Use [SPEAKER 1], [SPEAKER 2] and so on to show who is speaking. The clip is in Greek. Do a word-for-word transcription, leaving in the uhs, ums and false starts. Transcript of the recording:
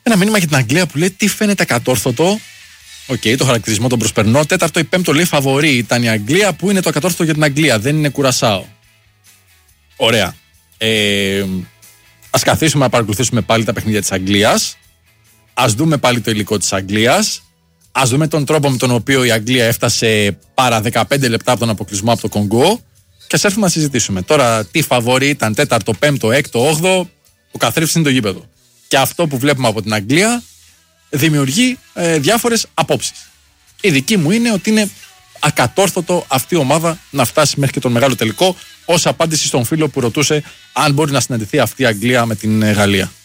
[SPEAKER 1] Ένα μήνυμα για την Αγγλία που λέει τι φαίνεται κατόρθωτο. Οκ, okay, το χαρακτηρισμό τον προσπερνώ. Τέταρτο ή πέμπτο λέει φαβορί ήταν η Αγγλία, που είναι το ακατόρθωτο για την Αγγλία. Δεν είναι Κουρασάο. Ωραία. Ε, ας καθίσουμε να παρακολουθήσουμε πάλι τα παιχνίδια της Αγγλίας. Ας δούμε πάλι το υλικό της Αγγλίας. Ας δούμε τον τρόπο με τον οποίο η Αγγλία έφτασε παρά δεκαπέντε λεπτά από τον αποκλεισμό από το Κονγκό. Και ας έρθουμε να συζητήσουμε. Τώρα, τι φαβορί ήταν τέταρτο, πέμπτο, έκτο, όγδοο. Ο καθρέφτης είναι το γήπεδο. Και αυτό που βλέπουμε από την Αγγλία δημιουργεί ε, διάφορες απόψεις. Η δική μου είναι ότι είναι ακατόρθωτο αυτή η ομάδα να φτάσει μέχρι και τον μεγάλο τελικό, ως απάντηση στον φίλο που ρωτούσε αν μπορεί να συναντηθεί αυτή η Αγγλία με την Γαλλία.